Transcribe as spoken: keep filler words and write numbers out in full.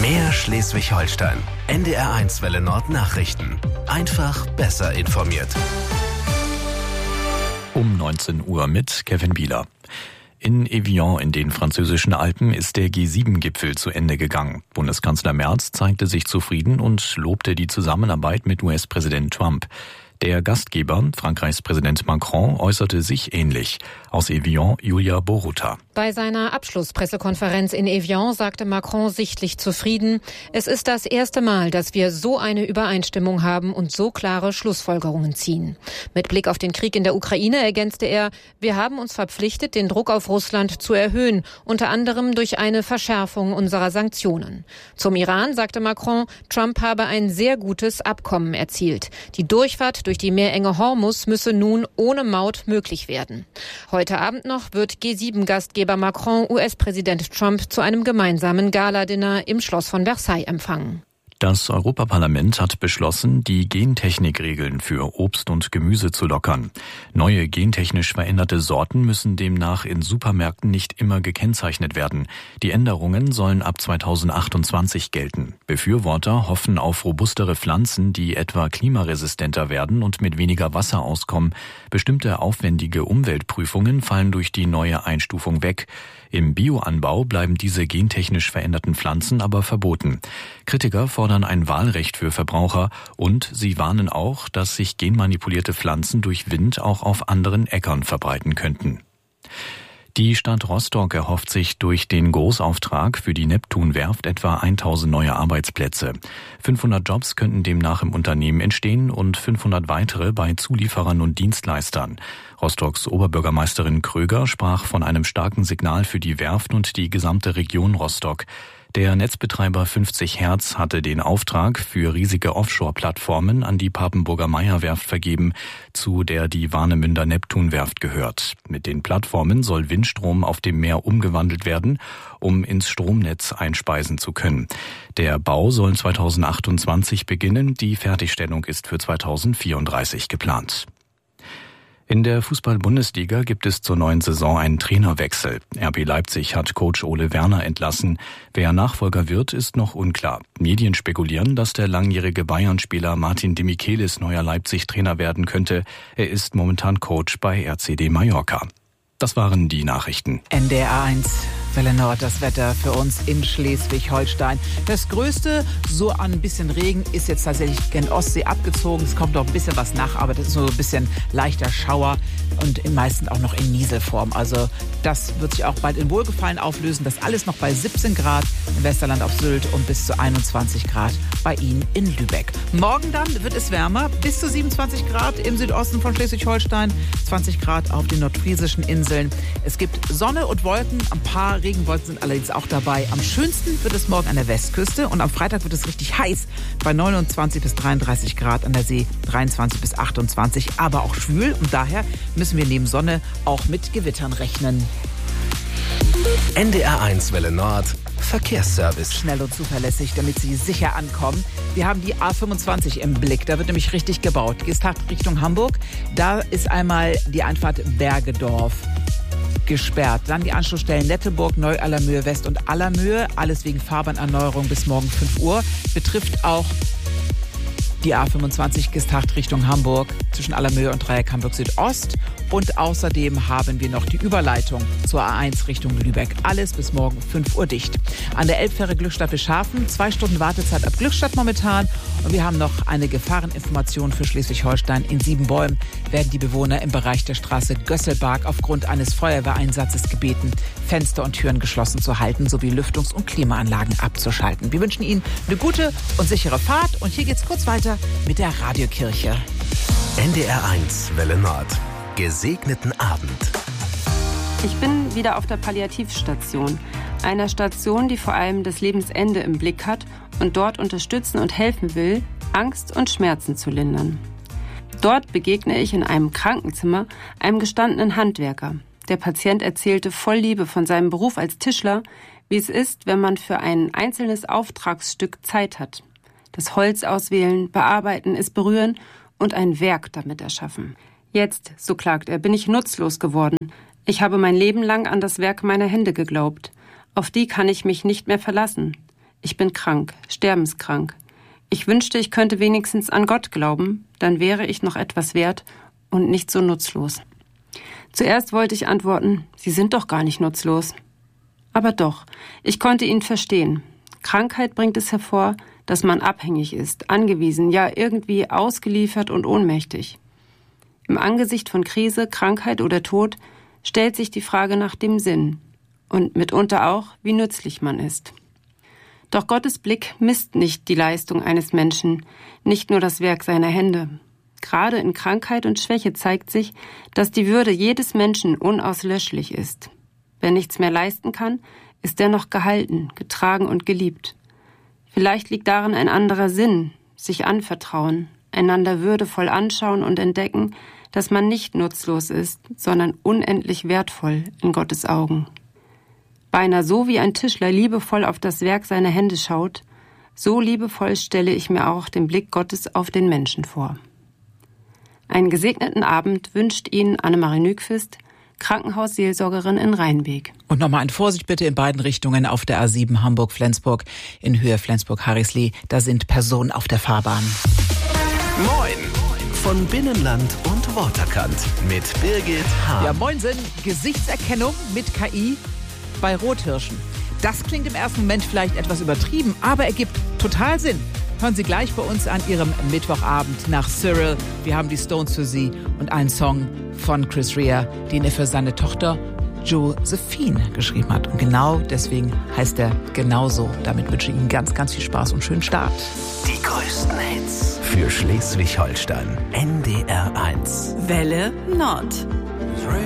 Mehr Schleswig-Holstein. N D R eins Welle Nord Nachrichten. Einfach besser informiert. Um neunzehn Uhr mit Kevin Bieler. In Evian in den französischen Alpen ist der G sieben Gipfel zu Ende gegangen. Bundeskanzler Merz zeigte sich zufrieden und lobte die Zusammenarbeit mit U S-Präsident Trump. Der Gastgeber, Frankreichs Präsident Macron, äußerte sich ähnlich. Aus Evian, Julia Boruta. Bei seiner Abschlusspressekonferenz in Evian sagte Macron sichtlich zufrieden: Es ist das erste Mal, dass wir so eine Übereinstimmung haben und so klare Schlussfolgerungen ziehen. Mit Blick auf den Krieg in der Ukraine ergänzte er: Wir haben uns verpflichtet, den Druck auf Russland zu erhöhen, unter anderem durch eine Verschärfung unserer Sanktionen. Zum Iran sagte Macron, Trump habe ein sehr gutes Abkommen erzielt. Die Durchfahrt durch die Meerenge Hormuz müsse nun ohne Maut möglich werden. Heute Abend noch wird G sieben Gastgeber Macron U S-Präsident Trump zu einem gemeinsamen Galadinner im Schloss von Versailles empfangen. Das Europaparlament hat beschlossen, die Gentechnikregeln für Obst und Gemüse zu lockern. Neue gentechnisch veränderte Sorten müssen demnach in Supermärkten nicht immer gekennzeichnet werden. Die Änderungen sollen ab zweitausendachtundzwanzig gelten. Befürworter hoffen auf robustere Pflanzen, die etwa klimaresistenter werden und mit weniger Wasser auskommen. Bestimmte aufwendige Umweltprüfungen fallen durch die neue Einstufung weg. Im Bioanbau bleiben diese gentechnisch veränderten Pflanzen aber verboten. Kritiker fordern ein Wahlrecht für Verbraucher und sie warnen auch, dass sich genmanipulierte Pflanzen durch Wind auch auf anderen Äckern verbreiten könnten. Die Stadt Rostock erhofft sich durch den Großauftrag für die Neptun-Werft etwa tausend neue Arbeitsplätze. fünfhundert Jobs könnten demnach im Unternehmen entstehen und fünfhundert weitere bei Zulieferern und Dienstleistern. Rostocks Oberbürgermeisterin Kröger sprach von einem starken Signal für die Werft und die gesamte Region Rostock. Der Netzbetreiber fünfzig Hertz hatte den Auftrag für riesige Offshore-Plattformen an die Papenburger Meyer-Werft vergeben, zu der die Warnemünder Neptun-Werft gehört. Mit den Plattformen soll Windstrom auf dem Meer umgewandelt werden, um ins Stromnetz einspeisen zu können. Der Bau soll zweitausendachtundzwanzig beginnen, die Fertigstellung ist für zweitausendvierunddreißig geplant. In der Fußball-Bundesliga gibt es zur neuen Saison einen Trainerwechsel. R B Leipzig hat Coach Ole Werner entlassen. Wer Nachfolger wird, ist noch unklar. Medien spekulieren, dass der langjährige Bayern-Spieler Martin Demichelis neuer Leipzig-Trainer werden könnte. Er ist momentan Coach bei R C D Mallorca. Das waren die Nachrichten. N D R eins Welle Nord, das Wetter für uns in Schleswig-Holstein. Das Größte, so an ein bisschen Regen, ist jetzt tatsächlich gen Ostsee abgezogen. Es kommt noch ein bisschen was nach, aber das ist nur so ein bisschen leichter Schauer und im meisten auch noch in Nieselform. Also das wird sich auch bald in Wohlgefallen auflösen. Das alles noch bei siebzehn Grad im Westerland auf Sylt und bis zu einundzwanzig Grad bei Ihnen in Lübeck. Morgen dann wird es wärmer, bis zu siebenundzwanzig Grad im Südosten von Schleswig-Holstein, zwanzig Grad auf den nordfriesischen Inseln. Es gibt Sonne und Wolken, ein paar Regenwolken sind allerdings auch dabei. Am schönsten wird es morgen an der Westküste und am Freitag wird es richtig heiß bei neunundzwanzig bis dreiunddreißig Grad an der See, dreiundzwanzig bis achtundzwanzig, aber auch schwül und daher müssen wir neben Sonne auch mit Gewittern rechnen. N D R eins Welle Nord Verkehrsservice. Schnell und zuverlässig, damit Sie sicher ankommen. Wir haben die A fünfundzwanzig im Blick. Da wird nämlich richtig gebaut. Gehst Richtung Hamburg. Da ist einmal die Einfahrt Bergedorf gesperrt. Dann die Anschlussstellen Netteburg, Neu-Allermöhe West und Allermöhe. Alles wegen Fahrbahnerneuerung bis morgen fünf Uhr. Betrifft auch die A fünfundzwanzig Gestacht Richtung Hamburg zwischen Allermöhe und Dreieck Hamburg Südost. Und außerdem haben wir noch die Überleitung zur A eins Richtung Lübeck. Alles bis morgen fünf Uhr dicht. An der Elbfähre Glückstadt-Beschafen, zwei Stunden Wartezeit ab Glückstadt momentan. Und wir haben noch eine Gefahreninformation für Schleswig-Holstein. In Siebenbäumen werden die Bewohner im Bereich der Straße Gösselbark aufgrund eines Feuerwehreinsatzes gebeten, Fenster und Türen geschlossen zu halten, sowie Lüftungs- und Klimaanlagen abzuschalten. Wir wünschen Ihnen eine gute und sichere Fahrt. Und hier geht's kurz weiter mit der Radiokirche. N D R eins Welle Nord. Gesegneten Abend. Ich bin wieder auf der Palliativstation, einer Station, die vor allem das Lebensende im Blick hat und dort unterstützen und helfen will, Angst und Schmerzen zu lindern. Dort begegne ich in einem Krankenzimmer einem gestandenen Handwerker. Der Patient erzählte voll Liebe von seinem Beruf als Tischler, wie es ist, wenn man für ein einzelnes Auftragsstück Zeit hat. Das Holz auswählen, bearbeiten, es berühren und ein Werk damit erschaffen. Jetzt, so klagt er, bin ich nutzlos geworden. Ich habe mein Leben lang an das Werk meiner Hände geglaubt. Auf die kann ich mich nicht mehr verlassen. Ich bin krank, sterbenskrank. Ich wünschte, ich könnte wenigstens an Gott glauben, dann wäre ich noch etwas wert und nicht so nutzlos. Zuerst wollte ich antworten, Sie sind doch gar nicht nutzlos. Aber doch, ich konnte ihn verstehen. Krankheit bringt es hervor, dass man abhängig ist, angewiesen, ja irgendwie ausgeliefert und ohnmächtig. Im Angesicht von Krise, Krankheit oder Tod stellt sich die Frage nach dem Sinn und mitunter auch, wie nützlich man ist. Doch Gottes Blick misst nicht die Leistung eines Menschen, nicht nur das Werk seiner Hände. Gerade in Krankheit und Schwäche zeigt sich, dass die Würde jedes Menschen unauslöschlich ist. Wer nichts mehr leisten kann, ist dennoch gehalten, getragen und geliebt. Vielleicht liegt darin ein anderer Sinn, sich anvertrauen, einander würdevoll anschauen und entdecken, dass man nicht nutzlos ist, sondern unendlich wertvoll in Gottes Augen. Beinahe so wie ein Tischler liebevoll auf das Werk seiner Hände schaut, so liebevoll stelle ich mir auch den Blick Gottes auf den Menschen vor. Einen gesegneten Abend wünscht Ihnen Annemarie Nykvist, Krankenhausseelsorgerin in Rheinbeek. Und nochmal eine Vorsicht bitte in beiden Richtungen auf der A sieben Hamburg-Flensburg in Höhe Flensburg-Harrislee. Da sind Personen auf der Fahrbahn. Moin von Binnenland und Waterkant mit Birgit Hahn. Ja, moinsen, Gesichtserkennung mit K I bei Rothirschen. Das klingt im ersten Moment vielleicht etwas übertrieben, aber ergibt total Sinn. Hören Sie gleich bei uns an Ihrem Mittwochabend nach Cyril. Wir haben die Stones für Sie und einen Song von Chris Rea, den er für seine Tochter Josephine geschrieben hat. Und genau deswegen heißt er genauso. Damit wünsche ich Ihnen ganz, ganz viel Spaß und schönen Start. Die größten Hits für Schleswig-Holstein. N D R eins. Welle Nord.